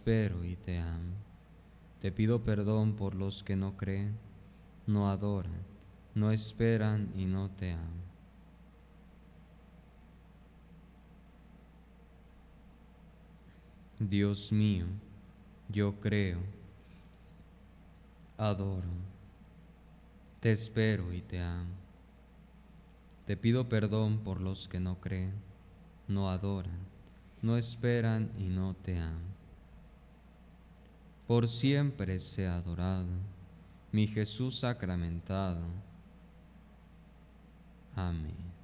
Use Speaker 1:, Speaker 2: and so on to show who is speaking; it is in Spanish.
Speaker 1: espero y te amo. Te pido perdón por los que no creen, no adoran, no esperan y no te aman. Dios mío, yo creo, adoro, te espero y te amo. Te pido perdón por los que no creen, no adoran, no esperan y no te aman. Por siempre sea adorado, mi Jesús sacramentado. Amén.